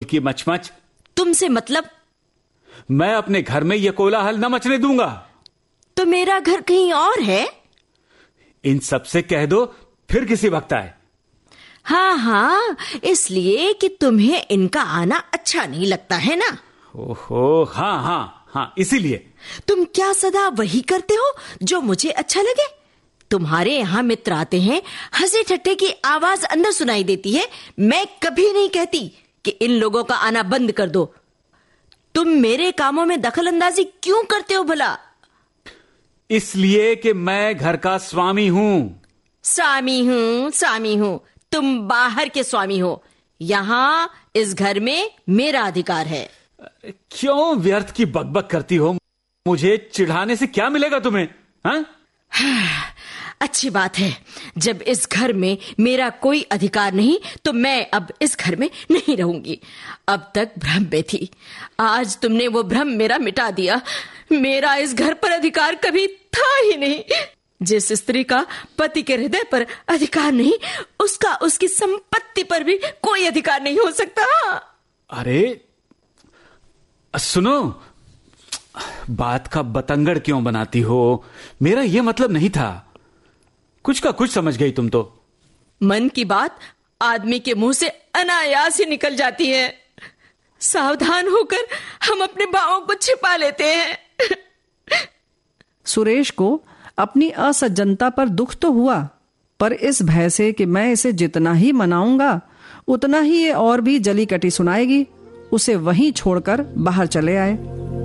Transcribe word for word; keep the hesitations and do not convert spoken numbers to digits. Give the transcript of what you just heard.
की मचमच। तुमसे मतलब? मैं अपने घर में यह कोलाहल न मचने दूंगा। तो मेरा घर कहीं और है? इन सबसे कह दो, फिर किसी वक्त आए। हाँ हाँ, इसलिए कि तुम्हें इनका आना अच्छा नहीं लगता है ना? ओहो, हाँ हाँ हाँ, इसीलिए। तुम क्या सदा वही करते हो जो मुझे अच्छा लगे? तुम्हारे यहाँ मित्र आते हैं, हंसी ठट्ठे की आवाज अंदर सुनाई देती है। मैं कभी नहीं कहती कि इन लोगों का आना बंद कर दो। तुम मेरे कामों में दखल अंदाजी क्यों करते हो भला? इसलिए कि मैं घर का स्वामी हूं। स्वामी हूं, स्वामी हूं। तुम बाहर के स्वामी हो। यहाँ इस घर में मेरा अधिकार है। क्यों व्यर्थ की बकबक करती हो? मुझे चिढ़ाने से क्या मिलेगा तुम्हें? हाँ? अच्छी बात है। जब इस घर में मेरा कोई अधिकार नहीं, तो मैं अब इस घर में नहीं रहूंगी। अब तक भ्रम में थी, आज तुमने वो भ्रम मेरा मिटा दिया। मेरा इस घर पर अधिकार कभी था ही नहीं। जिस स्त्री का पति के हृदय पर अधिकार नहीं, उसका उसकी संपत्ति पर भी कोई अधिकार नहीं हो सकता। अरे सुनो, बात का बतंगड़ क्यों बनाती हो? मेरा यह मतलब नहीं था। कुछ का कुछ समझ गई तुम तो। मन की बात आदमी के मुंह से अनायास ही निकल जाती है। सावधान होकर हम अपने भावों को छिपा लेते हैं। सुरेश को अपनी असज्जनता पर दुख तो हुआ, पर इस भय से कि मैं इसे जितना ही मनाऊंगा उतना ही ये और भी जली कटी सुनाएगी, उसे वहीं छोड़कर बाहर चले आए।